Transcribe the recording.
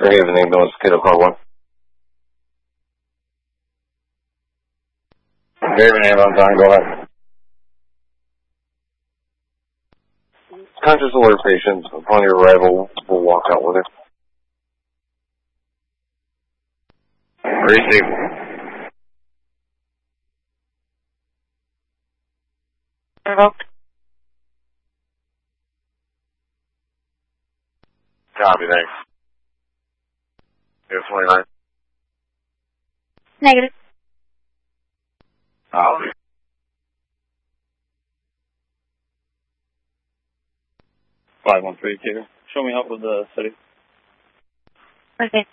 Fairhaven ambulance, Kilo Car 1. Fairhaven ambulance on, go ahead. Conscious alert patients, upon your arrival, we'll walk out with it. Receive. Revoked. Copy, thanks. You have 29? Negative. Copy. Five one three two. Show me up with the city. Okay.